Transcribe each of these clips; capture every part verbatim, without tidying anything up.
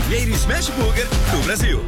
primeiro Smash Burger do Brasil.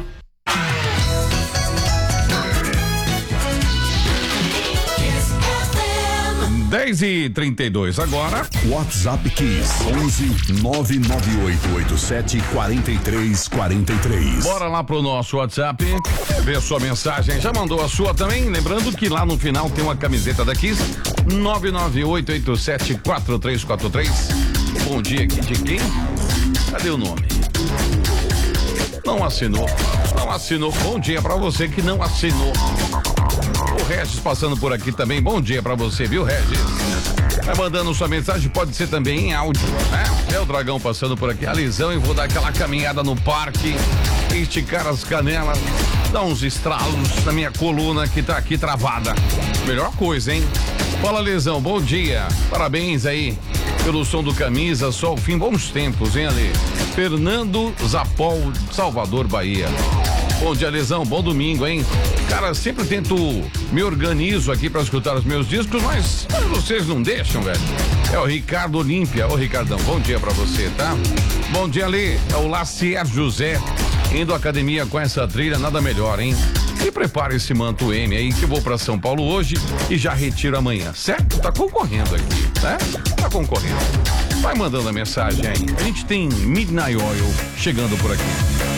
dez e trinta e dois agora. WhatsApp Kiss onze nove nove oito oito sete quatro três quatro três. Bora lá pro nosso WhatsApp, ver sua mensagem. Já mandou a sua também? Lembrando que lá no final tem uma camiseta da Kiss. nove nove oito oito sete quatro três quatro três. Bom dia aqui de quem? Cadê o nome? Não assinou. Não assinou. Bom dia pra você que não assinou. O Regis passando por aqui também. Bom dia pra você, viu, Regis? Vai mandando sua mensagem, pode ser também em áudio, né? É o Dragão passando por aqui. Alisão, e vou dar aquela caminhada no parque, esticar as canelas, dar uns estralos na minha coluna que tá aqui travada. Melhor coisa, hein? Fala, Lesão, bom dia. Parabéns aí pelo som do Camisa, só o fim, bons tempos, hein, Ale? Fernando Zapol, Salvador, Bahia. Bom dia, Lesão, bom domingo, hein? Cara, sempre tento, me organizo aqui pra escutar os meus discos, mas, mas vocês não deixam, velho. É o Ricardo Olímpia. Ô, Ricardão, bom dia pra você, tá? Bom dia, Ale. É o Lacier José, indo à academia com essa trilha, nada melhor, hein? E prepara esse manto M aí, que eu vou pra São Paulo hoje e já retiro amanhã, certo? Tá concorrendo aqui, né? Tá concorrendo. Vai mandando a mensagem aí. A gente tem Midnight Oil chegando por aqui.